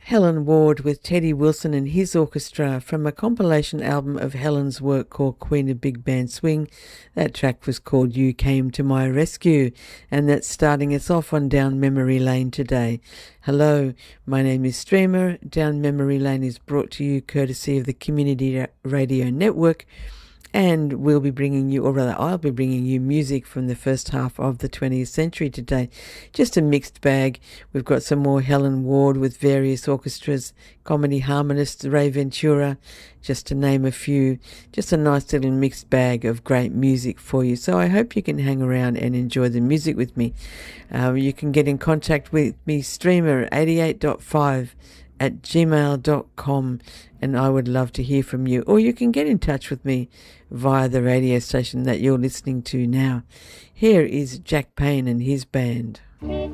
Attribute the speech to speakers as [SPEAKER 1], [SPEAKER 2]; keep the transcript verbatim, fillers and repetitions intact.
[SPEAKER 1] Helen Ward with Teddy Wilson and his orchestra from a compilation album of Helen's work called Queen of Big Band Swing. That track was called You Came to My Rescue, and that's starting us off on Down Memory Lane today. Hello, my name is Streamer. Down Memory Lane is brought to you courtesy of the Community Radio Network, and we'll be bringing you, or rather I'll be bringing you music from the first half of the twentieth century today. Just a mixed bag. We've got some more Helen Ward with various orchestras, comedy harmonist Ray Ventura, just to name a few. Just a nice little mixed bag of great music for you. So I hope you can hang around and enjoy the music with me. Um, you can get in contact with me, Streamer eighty-eight point five at gmail dot com, and I would love to hear from you. Or you can get in touch with me via the radio station that you're listening to now. Here is Jack Payne and his band.